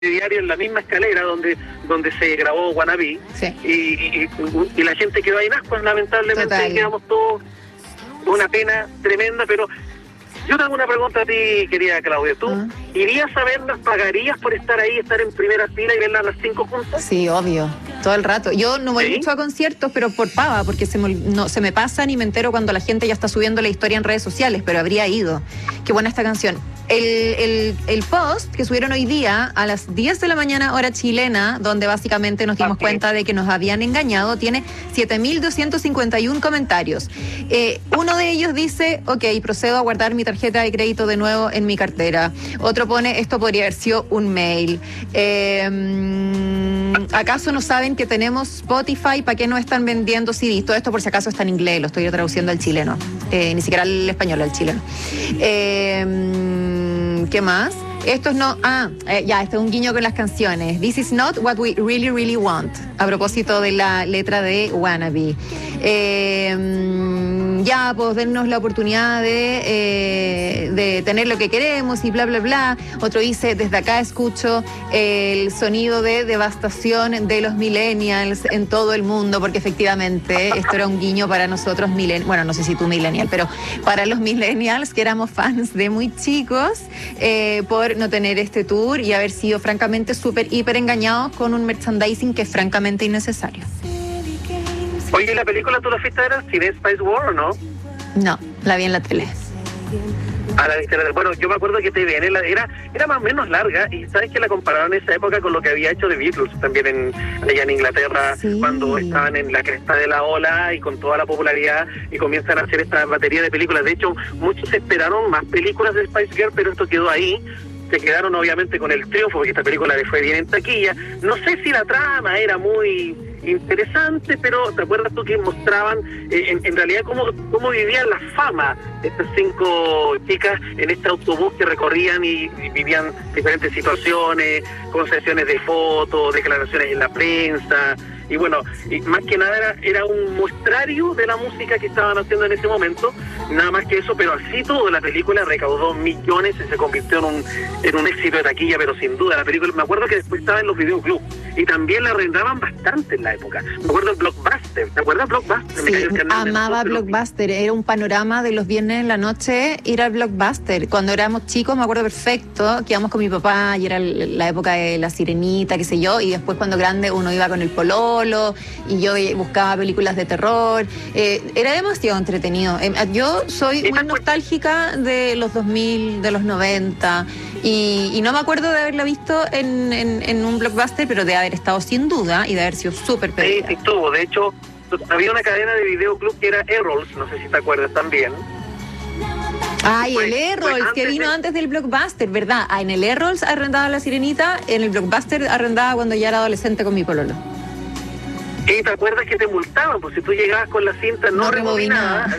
diario en la misma escalera donde se grabó Wannabe, sí. y la gente quedó ahí en ascuas, lamentablemente. Total. Quedamos todos, una pena tremenda, pero yo te hago una pregunta a ti, querida Claudia. ¿Tú irías a verlas, pagarías por estar ahí, estar en primera fila y verlas las 5 juntas? Sí, obvio, todo el rato. Yo no voy ¿Sí? mucho a conciertos, pero por pava, porque se me pasa ni me entero cuando la gente ya está subiendo la historia en redes sociales, pero habría ido. Qué buena esta canción. El post que subieron hoy día a las 10 de la mañana hora chilena, donde básicamente nos dimos cuenta de que nos habían engañado, tiene 7.251 comentarios. Uno de ellos dice, ok, procedo a guardar mi tarjeta de crédito de nuevo en mi cartera. Otro pone, esto podría haber sido un mail. ¿Acaso no saben que tenemos Spotify? ¿Para qué no están vendiendo CDs? Todo esto por si acaso está en inglés, lo estoy traduciendo al chileno. Ni siquiera al español, al chileno. ¿Qué más? Esto es no... ya, esto es un guiño con las canciones. This is not what we really, really want. A propósito de la letra de Wannabe. Ya, pues dennos la oportunidad de tener lo que queremos y bla, bla, bla. Otro dice, desde acá escucho el sonido de devastación de los millennials en todo el mundo, porque efectivamente esto era un guiño para nosotros bueno, no sé si tú millennial, pero para los millennials que éramos fans de muy chicos, por no tener este tour y haber sido francamente súper, hiper engañados con un merchandising que es francamente innecesario. Oye, ¿la película tú la fuiste a ver sin Spice War o no? No, la vi en la tele. Bueno, yo me acuerdo que TVN era más o menos larga, y sabes que la compararon en esa época con lo que había hecho The Beatles también allá en Inglaterra, sí, cuando estaban en la cresta de la ola y con toda la popularidad, y comienzan a hacer esta batería de películas. De hecho, muchos esperaron más películas de Spice Girl, pero esto quedó ahí. Se quedaron obviamente con el triunfo, porque esta película le fue bien en taquilla. No sé si la trama era muy interesante, pero ¿te acuerdas tú que mostraban en realidad cómo vivían la fama estas 5 chicas en este autobús que recorrían y vivían diferentes situaciones, con sesiones de fotos, declaraciones en la prensa? Y bueno, y más que nada era un muestrario de la música que estaban haciendo en ese momento, nada más que eso, pero así todo. La película recaudó millones y se convirtió en un éxito de taquilla, pero sin duda la película, me acuerdo que después estaba en los videoclubs y también la arrendaban bastante en la época. Me acuerdo el Blockbuster, ¿te acuerdas Blockbuster? Sí, amaba Blockbuster, era un panorama de los viernes en la noche ir al Blockbuster. Cuando éramos chicos me acuerdo perfecto que íbamos con mi papá y era la época de La Sirenita, qué sé yo, y después cuando grande uno iba con el pololo y yo buscaba películas de terror. Era demasiado entretenido. Yo soy muy nostálgica de los 2000, de los 90, y no me acuerdo de haberla visto en un Blockbuster, pero de haber estado sin duda y de haber sido súper pedida. Sí, estuvo. De hecho, había una cadena de videoclub que era Errols, no sé si te acuerdas también. Ay, el Errols, que vino antes del Blockbuster, ¿verdad? En el Errols arrendaba La Sirenita, en el Blockbuster arrendaba cuando ya era adolescente con mi pololo. ¿Y te acuerdas que te multaban? Pues si tú llegabas con la cinta no rebobinada,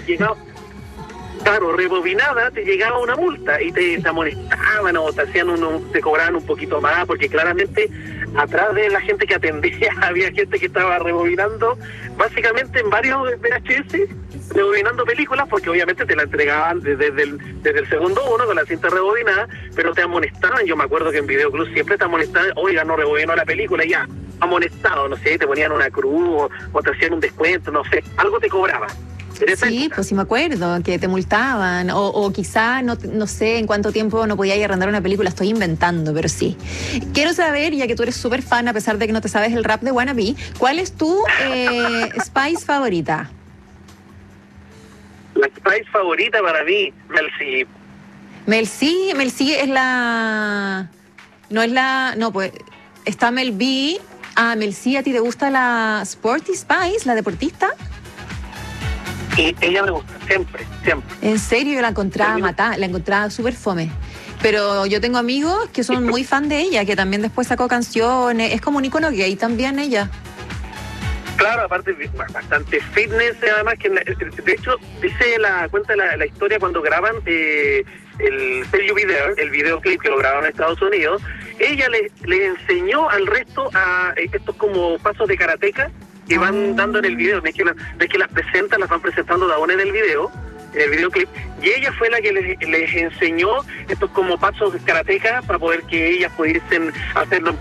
rebobinada, te llegaba una multa y te amonestaban o te cobraban un poquito más, porque claramente atrás de la gente que atendía había gente que estaba rebobinando, básicamente en varios VHS, rebobinando películas, porque obviamente te la entregaban desde el segundo uno con la cinta rebobinada, pero te amonestaban. Yo me acuerdo que en Videoclub siempre te amonestaban, oiga, no rebobinó la película, ya, amonestado, no sé, te ponían una cruz o te hacían un descuento, no sé, algo te cobraban. Sí, pues sí me acuerdo, que te multaban, o quizá, no sé en cuánto tiempo no podías ir a arrendar una película, estoy inventando, pero sí. Quiero saber, ya que tú eres súper fan, a pesar de que no te sabes el rap de Wannabe, ¿cuál es tu Spice favorita? La Spice favorita para mí, Mel C. Mel C es la... No, pues está Mel B. Mel C, ¿a ti te gusta la Sporty Spice, la deportista? Y ella me gusta, siempre. En serio, yo la encontraba matada, la encontraba súper fome. Pero yo tengo amigos que son muy fan de ella, que también después sacó canciones. Es como un icono gay también ella. Claro, aparte bastante fitness, además que de hecho cuenta la historia cuando graban el Say You Be There, el videoclip que lo grabaron en Estados Unidos. Ella le enseñó al resto a estos como pasos de karateca que van dando en el video. Ves que las van presentando de una en el video, en el videoclip, y ella fue la que les enseñó estos como pasos de karateka para poder que ellas pudiesen hacerlo